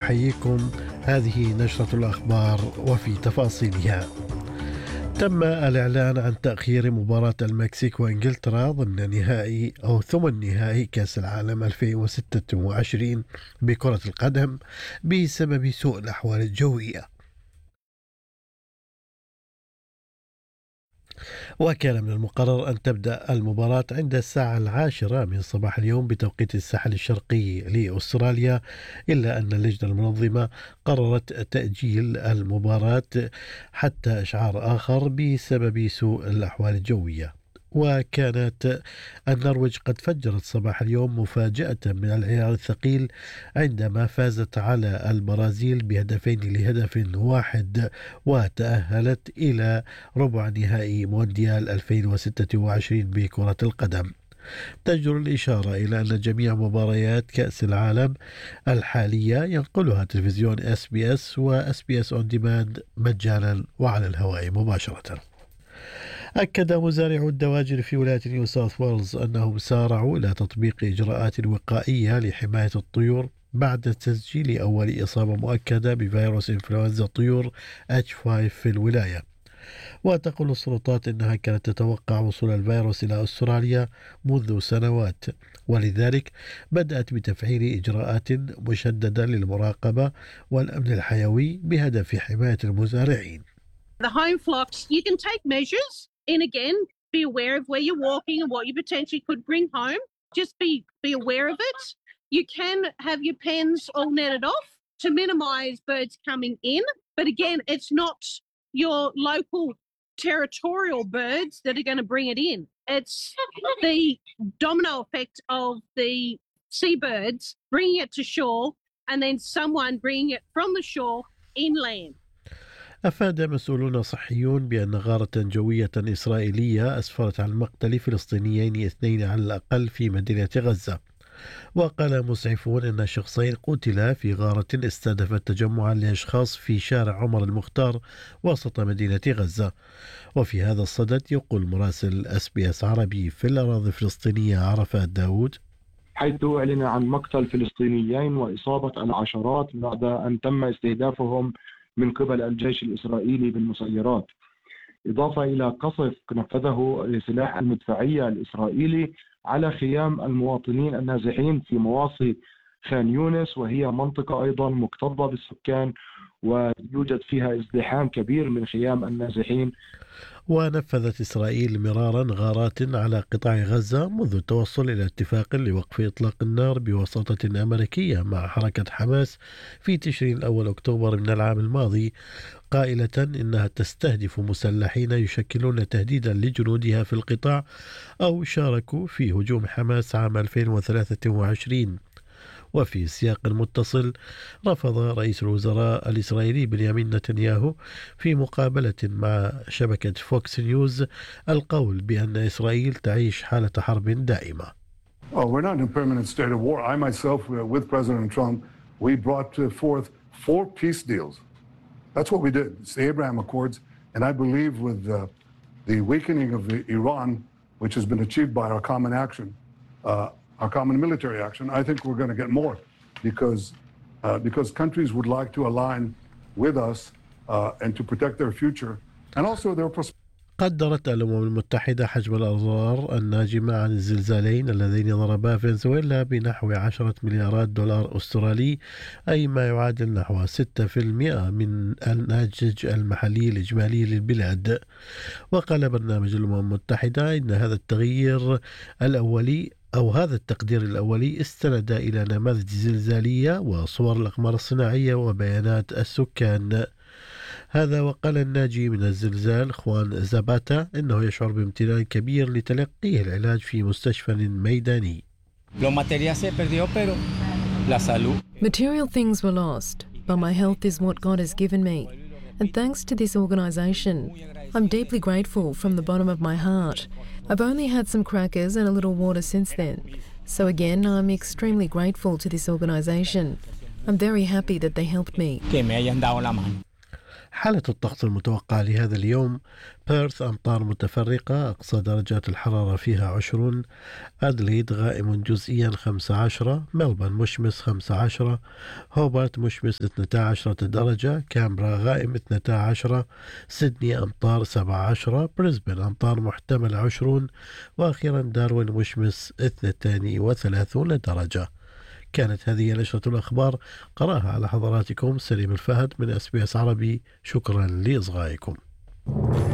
أحييكم. هذه نشرة الأخبار وفي تفاصيلها. تم الإعلان عن تأخير مباراة المكسيك وإنجلترا ثمن نهائي كأس العالم 2026 بكرة القدم بسبب سوء الأحوال الجوية. وكان من المقرر أن تبدأ المباراة عند الساعة 10 من صباح اليوم بتوقيت الساحل الشرقي لأستراليا، إلا أن اللجنة المنظمة قررت تأجيل المباراة حتى إشعار آخر بسبب سوء الأحوال الجوية. وكانت النرويج قد فجرت صباح اليوم مفاجأة من العيار الثقيل عندما فازت على البرازيل ب2-1 وتأهلت إلى ربع نهائي مونديال 2026 بكرة القدم. تجدر الإشارة إلى أن جميع مباريات كأس العالم الحالية ينقلها تلفزيون SBS و SBS On Demand مجانا وعلى الهواء مباشرة. أكد مزارعو الدواجن في ولاية نيو ساوث ويلز أنهم سارعوا إلى تطبيق إجراءات وقائية لحماية الطيور بعد تسجيل أول إصابة مؤكدة بفيروس إنفلونزا الطيور H5 في الولاية. وتقول السلطات إنها كانت تتوقع وصول الفيروس إلى أستراليا منذ سنوات، ولذلك بدأت بتفعيل إجراءات مشددة للمراقبة والأمن الحيوي بهدف حماية المزارعين. The home flocks, you can take measures and again, be aware of where you're walking and what you potentially could bring home. Just be aware of it. You can have your pens all netted off to minimise birds coming in. But again, it's not your local territorial birds that are going to bring it in. It's the domino effect of the seabirds bringing it to shore and then someone bringing it from the shore inland. أفاد مسؤولون صحيون بأن غارة جوية إسرائيلية أسفرت عن مقتل فلسطينيين 2 على الأقل في مدينة غزة. وقال مسعفون أن شخصين قتلا في غارة استهدفت تجمعا لأشخاص في شارع عمر المختار وسط مدينة غزة. وفي هذا الصدد يقول مراسل SBS عربي في الأراضي الفلسطينية عرفات داود، حيث أعلن عن مقتل فلسطينيين وإصابة العشرات بعد أن تم استهدافهم من قبل الجيش الإسرائيلي بالمسيرات، إضافة إلى قصف نفذه لسلاح المدفعية الإسرائيلي على خيام المواطنين النازحين في مواصي خان يونس، وهي منطقة أيضا مكتظة بالسكان ويوجد فيها ازدحام كبير من خيام النازحين. ونفذت إسرائيل مرارا غارات على قطاع غزة منذ التوصل إلى اتفاق لوقف إطلاق النار بوساطة أمريكية مع حركة حماس في تشرين الأول أكتوبر من العام الماضي، قائلة إنها تستهدف مسلحين يشكلون تهديدا لجنودها في القطاع أو شاركوا في هجوم حماس عام 2023. وفي سياق متصل رفض رئيس الوزراء الإسرائيلي بنيامين نتنياهو في مقابلة مع شبكة فوكس نيوز القول بأن إسرائيل تعيش حالة حرب دائمة. We're not in a permanent state of war. I myself, with President Trump, we brought forth 4 peace deals. That's what we did. It's the Abraham Accords. And I believe with the weakening of Iran, which has been achieved by our common action, our common military action, I think we're going to get more because countries would like to align with us and to protect their future and also their prosperity. قدرت الأمم المتحدة حجم الأضرار الناجمة عن الزلزالين اللذين ضربا فنزويلا بنحو 10 مليارات دولار أسترالي، أي ما يعادل نحو 6% من الناتج المحلي الإجمالي للبلاد. وقال برنامج الأمم المتحدة إن هذا التقدير الأولي استند إلى نماذج زلزالية وصور الأقمار الصناعية وبيانات السكان. هذا وقال الناجي من الزلزال خوان زاباتا إنه يشعر بامتنان كبير لتلقيه العلاج في مستشفى ميداني. Material things were lost, but my health is what God has given me. And thanks to this organisation, I'm deeply grateful from the bottom of my heart. I've only had some crackers and a little water since then. So again, I'm extremely grateful to this organisation. I'm very happy that they helped me. حالة الطقس المتوقعة لهذا اليوم: بيرث أمطار متفرقة، أقصى درجات الحرارة فيها 20. أدليد غائم جزئيا 15. ملبورن مشمس 15. هوبارت مشمس 12 درجة. كامبرا غائم 12. سيدني أمطار 17. بريسبن أمطار محتمل 20. وأخيرا داروين مشمس 32 درجة. كانت هذه نشرة الأخبار، قرأها على حضراتكم سليم الفهد من SBS عربي. شكرا لإصغائكم.